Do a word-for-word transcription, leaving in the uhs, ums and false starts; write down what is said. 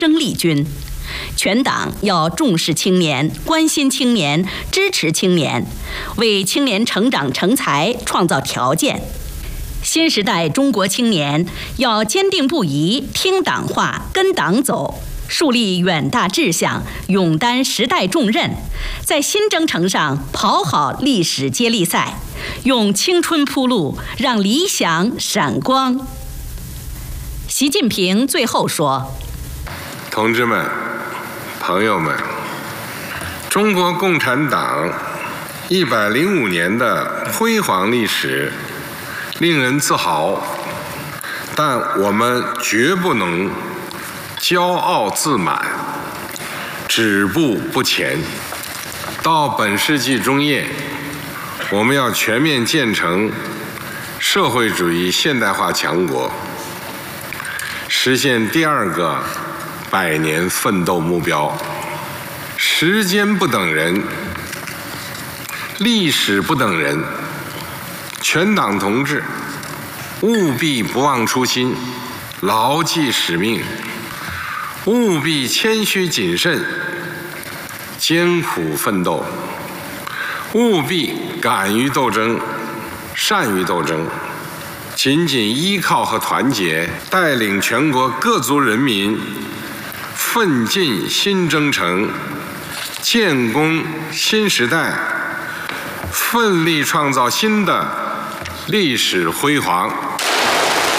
生力军。全党要重视青年，关心青年，支持青年，为青年成长成才创造条件。新时代中国青年要坚定不移听党话，跟党走，树立远大志向，勇担时代重任，在新征程上跑好历史接力赛，用青春铺路，让理想闪光。习近平最后说： 同志们，朋友们，中国共产党一百零五年的辉煌历史令人自豪，但我们绝不能骄傲自满，止步不前。到本世纪中叶，我们要全面建成社会主义现代化强国，实现第二个百年奋斗目标。时间不等人，历史不等人，全党同志务必不忘初心，牢记使命，务必谦虚谨慎，艰苦奋斗，务必敢于斗争，善于斗争，紧紧依靠和团结，带领全国各族人民奋进新征程，建功新时代，奋力创造新的历史辉煌。